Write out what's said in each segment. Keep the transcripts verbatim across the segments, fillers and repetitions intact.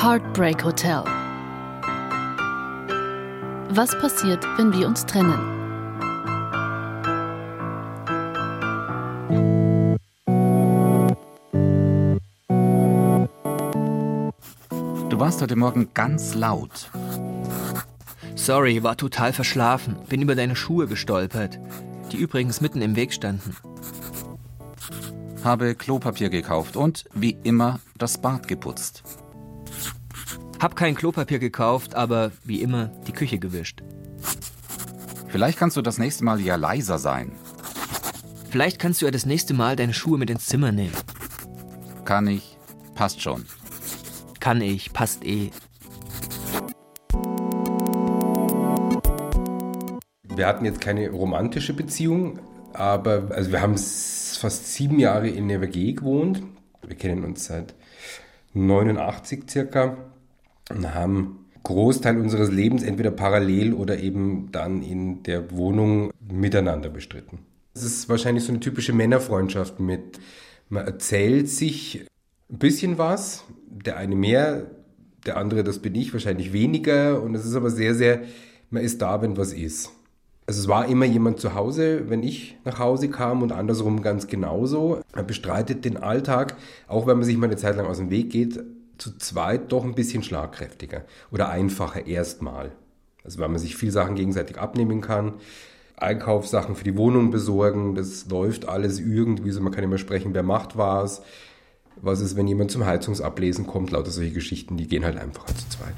Heartbreak Hotel. Was passiert, wenn wir uns trennen? Du warst heute Morgen ganz laut. Sorry, war total verschlafen. Bin über deine Schuhe gestolpert, die übrigens mitten im Weg standen. Habe Klopapier gekauft und, wie immer, das Bad geputzt. Hab kein Klopapier gekauft, aber wie immer die Küche gewischt. Vielleicht kannst du das nächste Mal ja leiser sein. Vielleicht kannst du ja das nächste Mal deine Schuhe mit ins Zimmer nehmen. Kann ich, passt schon. Kann ich, passt eh. Wir hatten jetzt keine romantische Beziehung, aber also wir haben fast sieben Jahre in der W G gewohnt. Wir kennen uns seit neunundachtzig circa und haben Großteil unseres Lebens entweder parallel oder eben dann in der Wohnung miteinander bestritten. Es ist wahrscheinlich so eine typische Männerfreundschaft mit, man erzählt sich ein bisschen was, der eine mehr, der andere, das bin ich, wahrscheinlich weniger, und es ist aber sehr, sehr, man ist da, wenn was ist. Also es war immer jemand zu Hause, wenn ich nach Hause kam, und andersrum ganz genauso. Man bestreitet den Alltag, auch wenn man sich mal eine Zeit lang aus dem Weg geht, zu zweit doch ein bisschen schlagkräftiger oder einfacher erstmal. Also weil man sich viel Sachen gegenseitig abnehmen kann, Einkaufssachen für die Wohnung besorgen, das läuft alles irgendwie so, man kann immer sprechen, wer macht was, was ist, wenn jemand zum Heizungsablesen kommt, lauter solche Geschichten, die gehen halt einfacher zu zweit.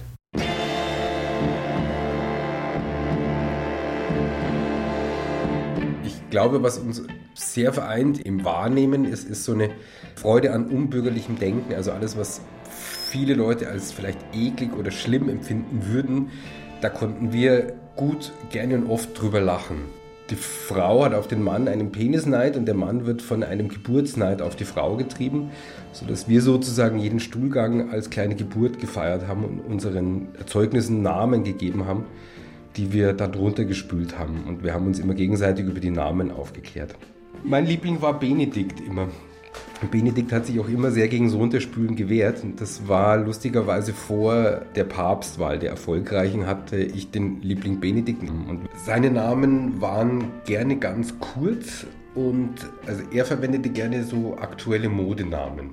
Ich glaube, was uns sehr vereint im Wahrnehmen ist, ist so eine Freude an unbürgerlichem Denken. Also alles, was viele Leute als vielleicht eklig oder schlimm empfinden würden, da konnten wir gut, gerne und oft drüber lachen. Die Frau hat auf den Mann einen Penisneid und der Mann wird von einem Geburtsneid auf die Frau getrieben, sodass wir sozusagen jeden Stuhlgang als kleine Geburt gefeiert haben und unseren Erzeugnissen Namen gegeben haben, die wir dann runtergespült haben. Und wir haben uns immer gegenseitig über die Namen aufgeklärt. Mein Liebling war Benedikt immer. Benedikt hat sich auch immer sehr gegen so Runterspülen gewehrt. Und das war lustigerweise vor der Papstwahl, der erfolgreichen, hatte ich den Liebling Benedikt. Und seine Namen waren gerne ganz kurz und also er verwendete gerne so aktuelle Modenamen.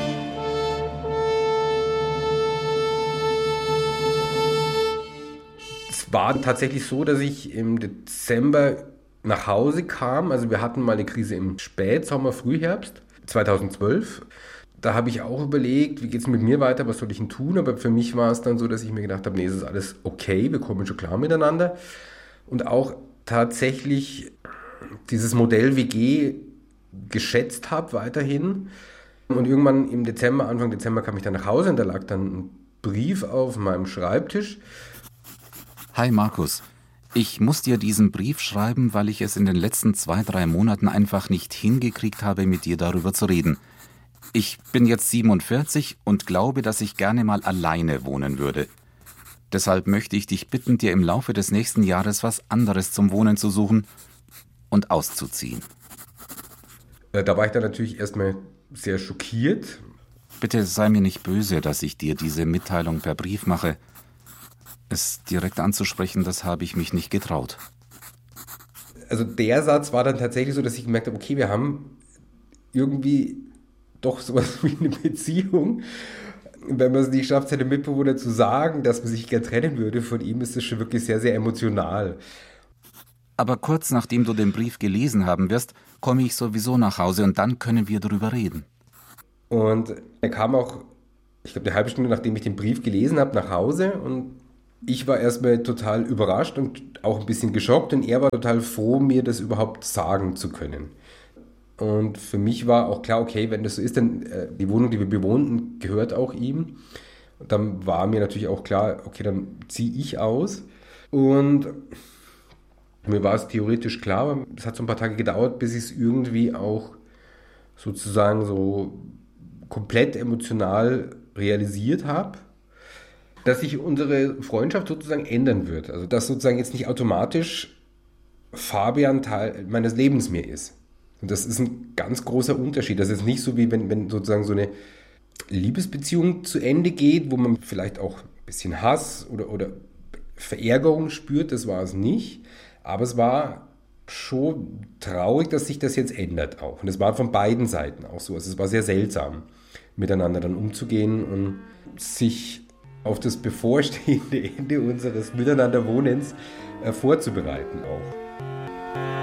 Es war tatsächlich so, dass ich im Dezember nach Hause kam. Also wir hatten mal eine Krise im Spätsommer, Frühherbst zweitausendzwölf. Da habe ich auch überlegt, wie geht es mit mir weiter, was soll ich denn tun? Aber für mich war es dann so, dass ich mir gedacht habe, nee, es ist alles okay, wir kommen schon klar miteinander. Und auch tatsächlich dieses Modell W G geschätzt habe weiterhin. Und irgendwann im Dezember, Anfang Dezember kam ich dann nach Hause und da lag dann ein Brief auf meinem Schreibtisch. Hi Markus, ich muss dir diesen Brief schreiben, weil ich es in den letzten zwei, drei Monaten einfach nicht hingekriegt habe, mit dir darüber zu reden. Ich bin jetzt siebenundvierzig und glaube, dass ich gerne mal alleine wohnen würde. Deshalb möchte ich dich bitten, dir im Laufe des nächsten Jahres was anderes zum Wohnen zu suchen und auszuziehen. Da war ich dann natürlich erstmal sehr schockiert. Bitte sei mir nicht böse, dass ich dir diese Mitteilung per Brief mache. Es direkt anzusprechen, das habe ich mich nicht getraut. Also der Satz war dann tatsächlich so, dass ich gemerkt habe, okay, wir haben irgendwie doch sowas wie eine Beziehung. Wenn man es nicht schafft, seinem Mitbewohner zu sagen, dass man sich gerne trennen würde von ihm, ist das schon wirklich sehr, sehr emotional. Aber kurz nachdem du den Brief gelesen haben wirst, komme ich sowieso nach Hause und dann können wir darüber reden. Und er kam auch, ich glaube, eine halbe Stunde, nachdem ich den Brief gelesen habe, nach Hause, und ich war erstmal total überrascht und auch ein bisschen geschockt, und er war total froh, mir das überhaupt sagen zu können. Und für mich war auch klar, okay, wenn das so ist, dann äh, die Wohnung, die wir bewohnten, gehört auch ihm. Und dann war mir natürlich auch klar, okay, dann ziehe ich aus. Und mir war es theoretisch klar, aber es hat so ein paar Tage gedauert, bis ich es irgendwie auch sozusagen so komplett emotional realisiert habe, dass sich unsere Freundschaft sozusagen ändern wird. Also dass sozusagen jetzt nicht automatisch Fabian Teil meines Lebens mehr ist. Und das ist ein ganz großer Unterschied. Das ist nicht so, wie wenn, wenn sozusagen so eine Liebesbeziehung zu Ende geht, wo man vielleicht auch ein bisschen Hass oder, oder Verärgerung spürt, das war es nicht. Aber es war schon traurig, dass sich das jetzt ändert auch. Und es war von beiden Seiten auch so. Also es war sehr seltsam, miteinander dann umzugehen und sich auf das bevorstehende Ende unseres Miteinanderwohnens äh, vorzubereiten auch.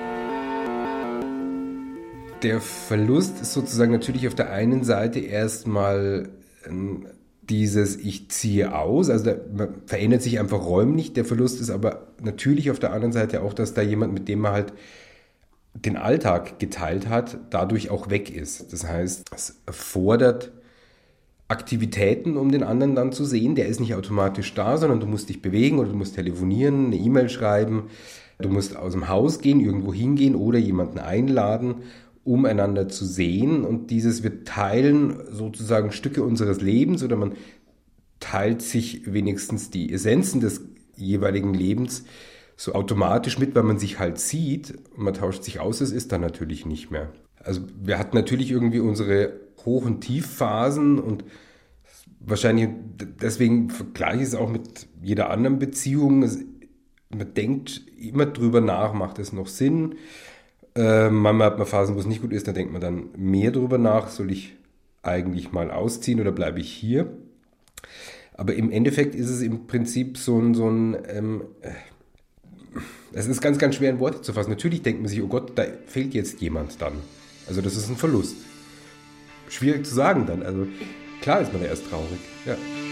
Der Verlust ist sozusagen natürlich auf der einen Seite erstmal ähm, dieses Ich ziehe aus, also da, man verändert sich einfach räumlich, der Verlust ist aber natürlich auf der anderen Seite auch, dass da jemand, mit dem man halt den Alltag geteilt hat, dadurch auch weg ist. Das heißt, es erfordert Aktivitäten, um den anderen dann zu sehen. Der ist nicht automatisch da, sondern du musst dich bewegen oder du musst telefonieren, eine E-Mail schreiben, du musst aus dem Haus gehen, irgendwo hingehen oder jemanden einladen, um einander zu sehen. Und dieses wir teilen sozusagen Stücke unseres Lebens oder man teilt sich wenigstens die Essenzen des jeweiligen Lebens so automatisch mit, weil man sich halt sieht und man tauscht sich aus, das ist dann natürlich nicht mehr. Also wir hatten natürlich irgendwie unsere Hoch- und Tiefphasen und wahrscheinlich deswegen vergleiche ich es auch mit jeder anderen Beziehung. Man denkt immer drüber nach, macht es noch Sinn? Äh, manchmal hat man Phasen, wo es nicht gut ist, da denkt man dann mehr drüber nach, soll ich eigentlich mal ausziehen oder bleibe ich hier? Aber im Endeffekt ist es im Prinzip so ein, so ein ähm, es ist ganz, ganz schwer in Worte zu fassen. Natürlich denkt man sich, oh Gott, da fehlt jetzt jemand dann. Also das ist ein Verlust. Schwierig zu sagen dann. Also klar ist man da erst traurig. Ja.